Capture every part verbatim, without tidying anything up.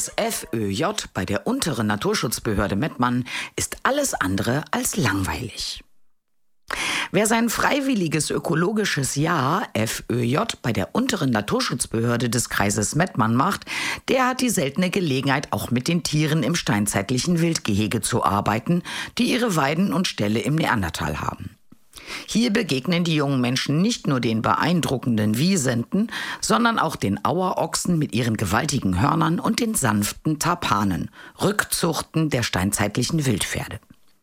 Das F Ö J bei der unteren Naturschutzbehörde Mettmann ist alles andere als langweilig. Wer sein freiwilliges ökologisches Jahr F Ö J bei der unteren Naturschutzbehörde des Kreises Mettmann macht, der hat die seltene Gelegenheit, auch mit den Tieren im steinzeitlichen Wildgehege zu arbeiten, die ihre Weiden und Ställe im Neandertal haben. Hier begegnen die jungen Menschen nicht nur den beeindruckenden Wisenten, sondern auch den Auerochsen mit ihren gewaltigen Hörnern und den sanften Tarpanen, Rückzuchten der steinzeitlichen Wildpferde.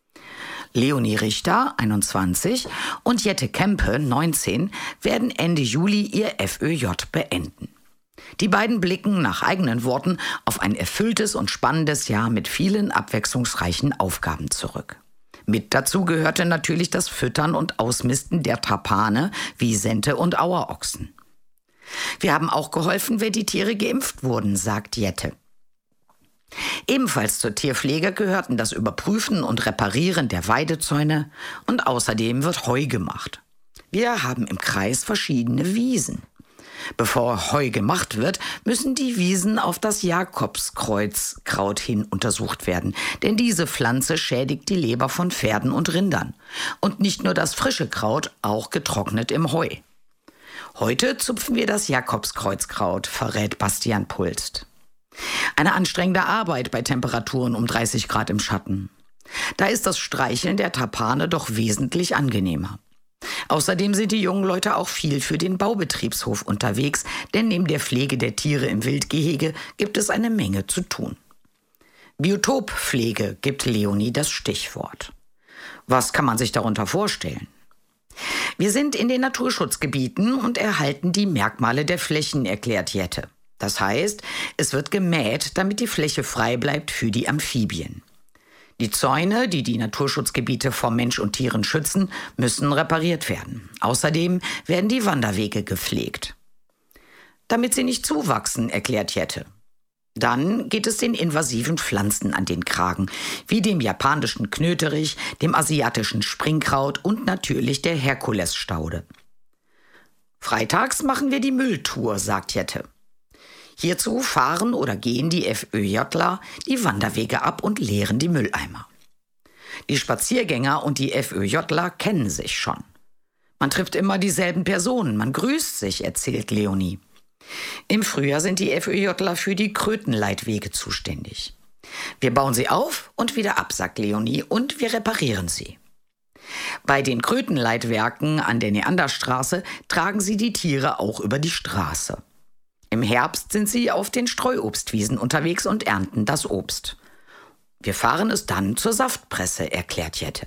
Leonie Richter, einundzwanzig, und Jette Kempe, neunzehn, werden Ende Juli ihr F Ö J beenden. Die beiden blicken nach eigenen Worten auf ein erfülltes und spannendes Jahr mit vielen abwechslungsreichen Aufgaben zurück. Mit dazu gehörte natürlich das Füttern und Ausmisten der Tarpane, Wisente und Auerochsen. Wir haben auch geholfen, wenn die Tiere geimpft wurden, sagt Jette. Ebenfalls zur Tierpflege gehörten das Überprüfen und Reparieren der Weidezäune und außerdem wird Heu gemacht. Wir haben im Kreis verschiedene Wiesen. Bevor Heu gemacht wird, müssen die Wiesen auf das Jakobskreuzkraut hin untersucht werden, denn diese Pflanze schädigt die Leber von Pferden und Rindern. Und nicht nur das frische Kraut, auch getrocknet im Heu. Heute zupfen wir das Jakobskreuzkraut, verrät Bastian Pulst. Eine anstrengende Arbeit bei Temperaturen um dreißig Grad im Schatten. Da ist das Streicheln der Tarpane doch wesentlich angenehmer. Außerdem sind die jungen Leute auch viel für den Baubetriebshof unterwegs, denn neben der Pflege der Tiere im Wildgehege gibt es eine Menge zu tun. Biotoppflege gibt Leonie das Stichwort. Was kann man sich darunter vorstellen? Wir sind in den Naturschutzgebieten und erhalten die Merkmale der Flächen, erklärt Jette. Das heißt, es wird gemäht, damit die Fläche frei bleibt für die Amphibien. Die Zäune, die die Naturschutzgebiete vor Mensch und Tieren schützen, müssen repariert werden. Außerdem werden die Wanderwege gepflegt. Damit sie nicht zuwachsen, erklärt Jette. Dann geht es den invasiven Pflanzen an den Kragen, wie dem japanischen Knöterich, dem asiatischen Springkraut und natürlich der Herkulesstaude. Freitags machen wir die Mülltour, sagt Jette. Hierzu fahren oder gehen die F Ö Jler die Wanderwege ab und leeren die Mülleimer. Die Spaziergänger und die F Ö Jler kennen sich schon. Man trifft immer dieselben Personen, man grüßt sich, erzählt Leonie. Im Frühjahr sind die F Ö Jler für die Krötenleitwege zuständig. Wir bauen sie auf und wieder ab, sagt Leonie, und wir reparieren sie. Bei den Krötenleitwerken an der Neanderstraße tragen sie die Tiere auch über die Straße. Im Herbst sind sie auf den Streuobstwiesen unterwegs und ernten das Obst. Wir fahren es dann zur Saftpresse, erklärt Jette.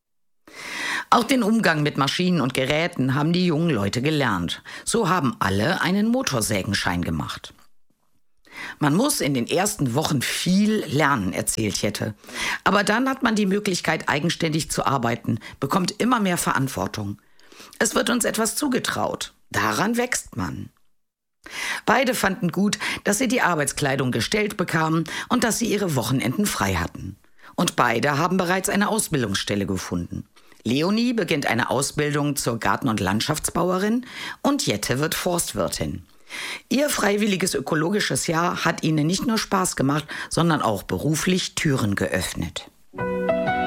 Auch den Umgang mit Maschinen und Geräten haben die jungen Leute gelernt. So haben alle einen Motorsägenschein gemacht. Man muss in den ersten Wochen viel lernen, erzählt Jette. Aber dann hat man die Möglichkeit, eigenständig zu arbeiten, bekommt immer mehr Verantwortung. Es wird uns etwas zugetraut. Daran wächst man. Beide fanden gut, dass sie die Arbeitskleidung gestellt bekamen und dass sie ihre Wochenenden frei hatten. Und beide haben bereits eine Ausbildungsstelle gefunden. Leonie beginnt eine Ausbildung zur Garten- und Landschaftsbauerin und Jette wird Forstwirtin. Ihr freiwilliges ökologisches Jahr hat ihnen nicht nur Spaß gemacht, sondern auch beruflich Türen geöffnet.